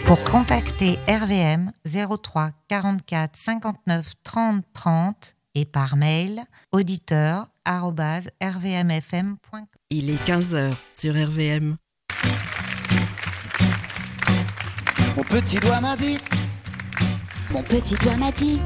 Pour contacter RVM 03 44 59 30 30 et par mail auditeur@rvmfm.com. Il est 15h sur RVM. Mon petit doigt m'a dit. Mon petit doigt m'a dit.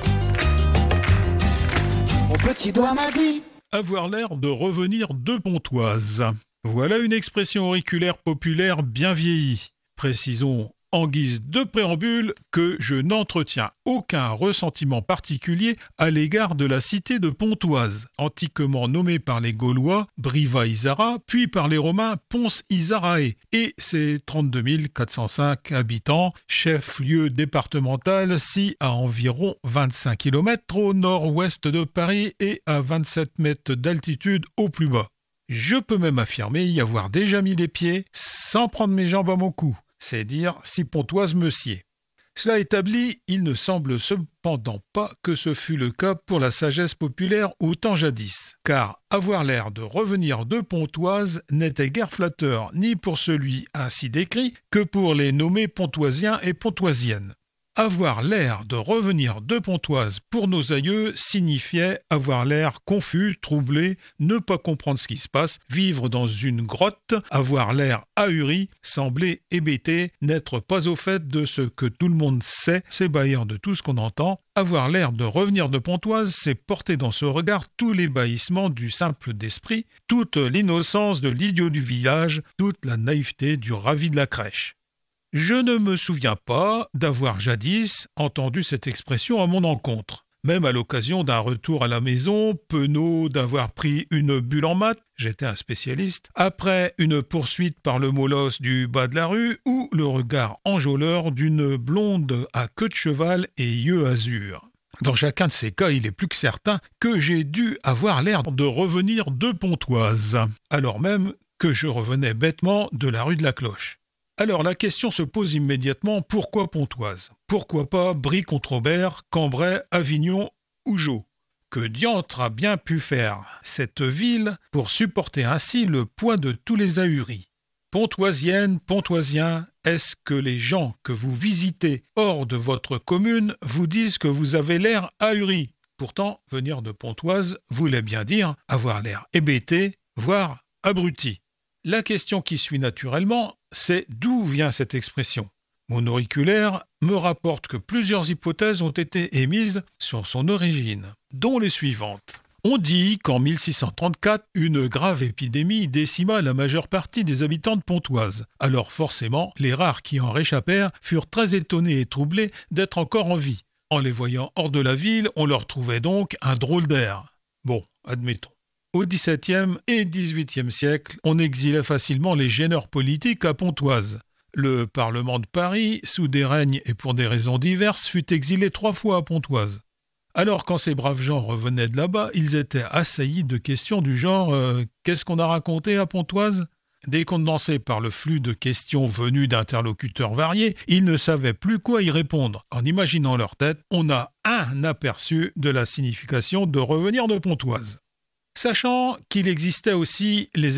Mon petit doigt m'a dit. Avoir l'air de revenir de Pontoise. Voilà une expression auriculaire populaire bien vieillie. Précisons en guise de préambule que je n'entretiens aucun ressentiment particulier à l'égard de la cité de Pontoise, antiquement nommée par les Gaulois Briva Isara, puis par les Romains Pons Isarae, et ses 32 405 habitants, chef-lieu départemental, si à environ 25 km au nord-ouest de Paris et à 27 mètres d'altitude au plus bas. Je peux même affirmer y avoir déjà mis les pieds sans prendre mes jambes à mon cou. C'est dire si Pontoise me sied. Cela établi, il ne semble cependant pas que ce fût le cas pour la sagesse populaire au temps jadis, car avoir l'air de revenir de Pontoise n'était guère flatteur ni pour celui ainsi décrit que pour les nommés pontoisiens et pontoisiennes. Avoir l'air de revenir de Pontoise pour nos aïeux signifiait avoir l'air confus, troublé, ne pas comprendre ce qui se passe, vivre dans une grotte, avoir l'air ahuri, sembler hébété, n'être pas au fait de ce que tout le monde sait, s'ébahir de tout ce qu'on entend. Avoir l'air de revenir de Pontoise, c'est porter dans ce regard tout l'ébahissement du simple d'esprit, toute l'innocence de l'idiot du village, toute la naïveté du ravi de la crèche. Je ne me souviens pas d'avoir jadis entendu cette expression à mon encontre. Même à l'occasion d'un retour à la maison, penaud d'avoir pris une bulle en maths, j'étais un spécialiste, après une poursuite par le molosse du bas de la rue ou le regard enjôleur d'une blonde à queue de cheval et yeux azur. Dans chacun de ces cas, il est plus que certain que j'ai dû avoir l'air de revenir de Pontoise, alors même que je revenais bêtement de la rue de la Cloche. Alors la question se pose immédiatement, pourquoi Pontoise ? Pourquoi pas Brie-Contrebert, Cambrai, Avignon ou Jeaux ? Que diantre a bien pu faire cette ville pour supporter ainsi le poids de tous les ahuris ? Pontoisienne, Pontoisien, est-ce que les gens que vous visitez hors de votre commune vous disent que vous avez l'air ahuri ? Pourtant, venir de Pontoise voulait bien dire avoir l'air hébété, voire abruti. La question qui suit naturellement, c'est d'où vient cette expression ? Mon auriculaire me rapporte que plusieurs hypothèses ont été émises sur son origine, dont les suivantes. On dit qu'en 1634, une grave épidémie décima la majeure partie des habitants de Pontoise. Alors forcément, les rares qui en réchappèrent furent très étonnés et troublés d'être encore en vie. En les voyant hors de la ville, on leur trouvait donc un drôle d'air. Bon, admettons. Au XVIIe et XVIIIe siècle, on exilait facilement les gêneurs politiques à Pontoise. Le Parlement de Paris, sous des règnes et pour des raisons diverses, fut exilé 3 fois à Pontoise. Alors quand ces braves gens revenaient de là-bas, ils étaient assaillis de questions du genre « Qu'est-ce qu'on a raconté à Pontoise ?» Décondensés par le flux de questions venues d'interlocuteurs variés, ils ne savaient plus quoi y répondre. En imaginant leur tête, on a un aperçu de la signification de revenir de Pontoise. Sachant qu'il existait aussi les